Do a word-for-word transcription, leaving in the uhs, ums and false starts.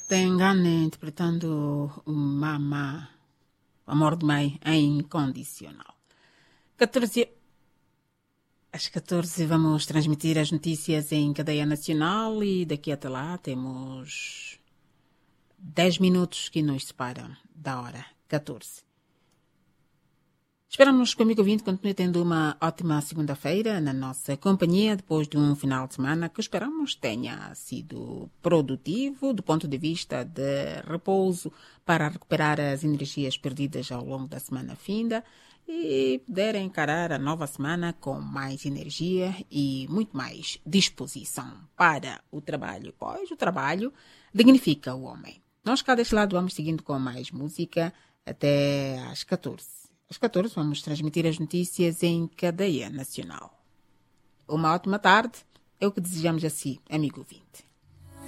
Tengane interpretando o Mama, Amor de Mãe em Incondicional. catorze Às catorze vamos transmitir as notícias em cadeia nacional e daqui até lá temos dez minutos que nos separam da hora catorze. Esperamos que o amigo ouvinte continue tendo uma ótima segunda-feira na nossa companhia, depois de um final de semana que esperamos tenha sido produtivo do ponto de vista de repouso para recuperar as energias perdidas ao longo da semana finda e poder encarar a nova semana com mais energia e muito mais disposição para o trabalho, pois o trabalho dignifica o homem. Nós cá deste lado vamos seguindo com mais música até às catorze. Às catorze vamos transmitir as notícias em cadeia nacional. Uma ótima tarde, é o que desejamos a si, amigo ouvinte.